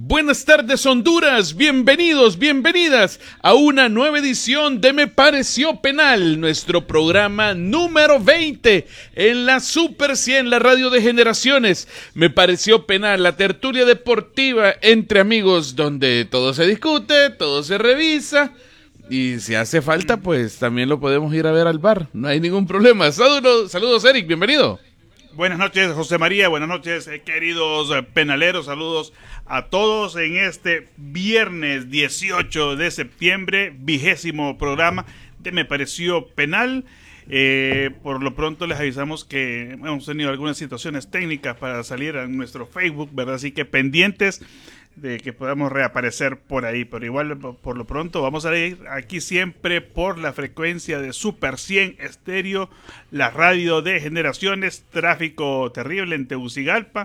Buenas tardes, Honduras. Bienvenidos, bienvenidas a una nueva edición de Me Pareció Penal, nuestro programa número 20 en la Super 100, la radio de generaciones. Me Pareció Penal, la tertulia deportiva entre amigos donde todo se discute, todo se revisa. Y si hace falta, pues también lo podemos ir a ver al bar. No hay ningún problema. Saludos, Eric. Bienvenido. Buenas noches, José María. Buenas noches, queridos penaleros. Saludos a todos en este viernes 18 de septiembre, 20º programa de Me Pareció Penal. Por lo pronto les avisamos que hemos tenido algunas situaciones técnicas para salir a nuestro Facebook, ¿verdad? Así que pendientes de que podamos reaparecer por ahí, pero igual por lo pronto vamos a ir aquí siempre por la frecuencia de Super 100 Estéreo, la radio de generaciones. Tráfico terrible en Tegucigalpa,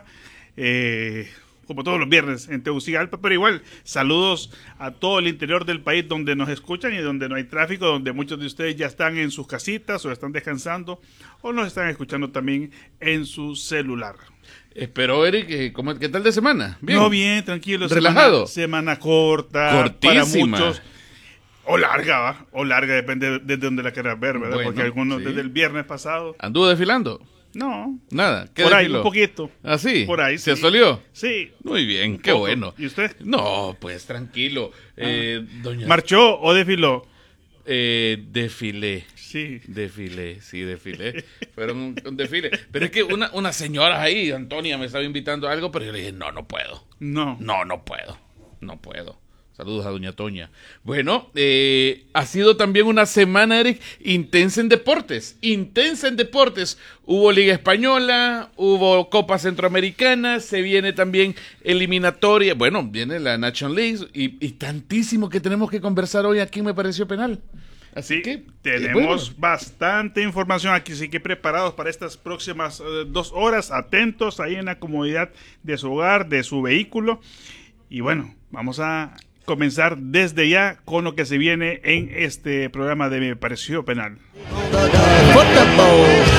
como todos los viernes en Tegucigalpa, pero igual saludos a todo el interior del país donde nos escuchan y donde no hay tráfico, donde muchos de ustedes ya están en sus casitas o están descansando o nos están escuchando también en su celular. Espero, Eric, ¿qué tal de semana? ¿Bien? No, bien, tranquilo. ¿Relajado? Semana corta. Cortísima. Para muchos. O larga, ¿va? O larga, depende de donde la quieras ver, ¿verdad? Bueno, porque algunos desde el viernes pasado. ¿Anduvo desfilando? No. Nada. ¿Qué por desfiló? Ahí, un poquito. ¿Ah, sí? Por ahí, ¿Se sí. asolió? Sí. Muy bien, qué bueno. ¿Y usted? No, pues tranquilo. Doña... ¿Marchó o desfiló? Desfilé. Sí. Desfilé. Fueron un desfile. Pero es que una señora ahí, Antonia, me estaba invitando a algo, pero yo le dije, no puedo. No puedo. Saludos a doña Toña. Bueno, ha sido también una semana, Eric, intensa en deportes. Hubo Liga Española, hubo Copa Centroamericana, se viene también eliminatoria. Bueno, viene la National League y tantísimo que tenemos que conversar hoy aquí Me Pareció Penal. Así que tenemos bastante información aquí, así que preparados para estas próximas 2 horas, atentos ahí en la comodidad de su hogar, de su vehículo. Y bueno, vamos a comenzar desde ya con lo que se viene en este programa de Me Pareció Penal.